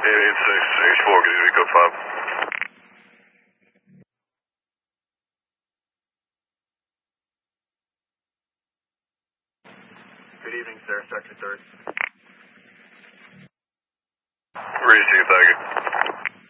886, H4, good evening, code 5. Good evening, sir. Sector 3rd. Ready to take a packet.